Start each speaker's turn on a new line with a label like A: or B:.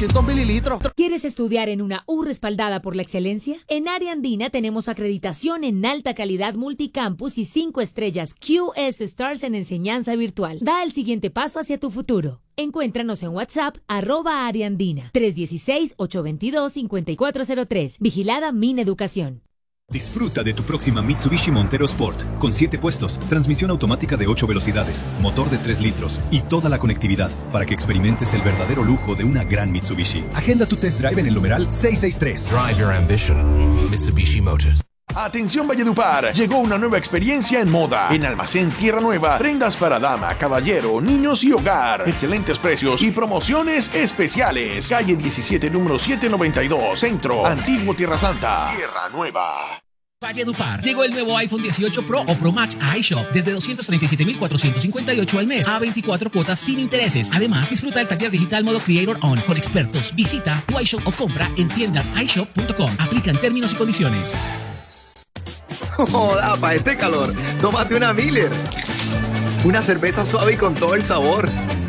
A: 200 mililitros.
B: ¿Quieres estudiar en una U respaldada por la excelencia? En Área Andina tenemos acreditación en alta calidad multicampus y 5 estrellas QS Stars en enseñanza virtual. Da el siguiente paso hacia tu futuro. Encuéntranos en WhatsApp, @Área Andina, 316-822-5403. Vigilada Mineducación.
C: Disfruta de tu próxima Mitsubishi Montero Sport, con 7 puestos, transmisión automática de 8 velocidades, motor de 3 litros y toda la conectividad para que experimentes el verdadero lujo de una gran Mitsubishi. Agenda tu test drive en el numeral 663.
D: Drive your ambition. Mitsubishi Motors.
E: Atención Valledupar, llegó una nueva experiencia en moda. En Almacén Tierra Nueva, prendas para dama, caballero, niños y hogar. Excelentes precios y promociones especiales. Calle 17, número 792, Centro, Antiguo Tierra Santa. Tierra Nueva.
F: Valledupar. Llegó el nuevo iPhone 18 Pro o Pro Max a iShop desde 237,458 al mes a 24 cuotas sin intereses. Además, disfruta del taller digital modo Creator On con expertos. Visita tu iShop o compra en tiendas iShop.com. Aplican términos y condiciones.
G: Joda, para este calor, tómate una Miller. Una cerveza suave y con todo el sabor.